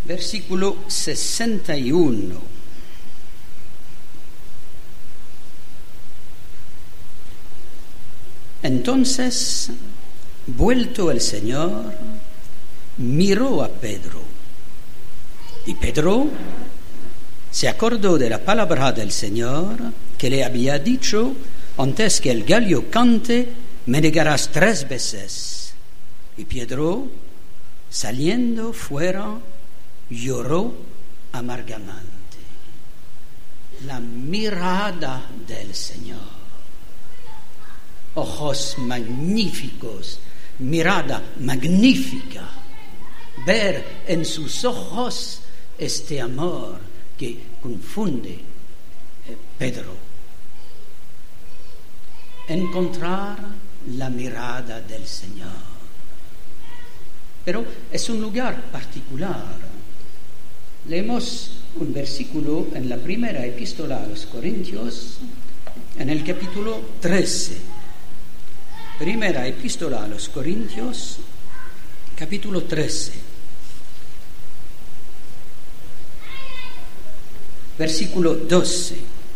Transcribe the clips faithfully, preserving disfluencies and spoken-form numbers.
Versículo sesenta y uno. Entonces, vuelto el Señor, miró a Pedro, y Pedro se acordó de la palabra del Señor que le había dicho: antes que el gallo cante, me negarás tres veces. Y Pedro, saliendo fuera, lloró amargamente. La mirada del Señor. Ojos magníficos, mirada magnífica. Ver en sus ojos este amor que confunde eh, Pedro. Encontrar la mirada del Señor. Pero es un lugar particular. Leemos un versículo en la primera epístola a los Corintios, en el capítulo trece. Primera epístola a los Corintios, capítulo trece. Versículo doce.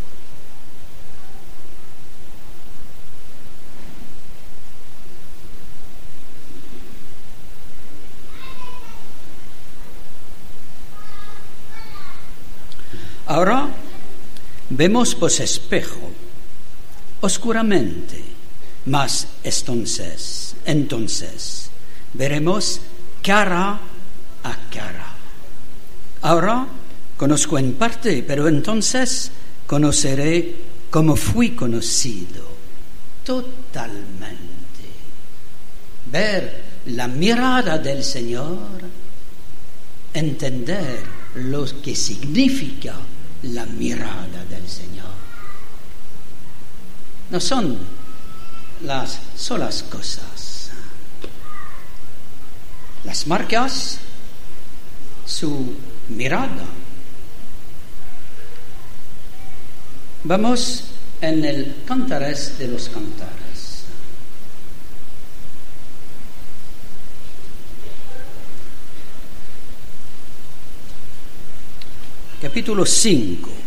Ahora vemos por espejo, oscuramente, mas entonces, entonces veremos cara a cara. Ahora conozco en parte, pero entonces conoceré como fui conocido, totalmente. Ver la mirada del Señor, entender lo que significa la mirada del Señor. No son las solas cosas. Las marcas, su mirada. Vamos en el Cantares de los Cantares. Capítulo cinco.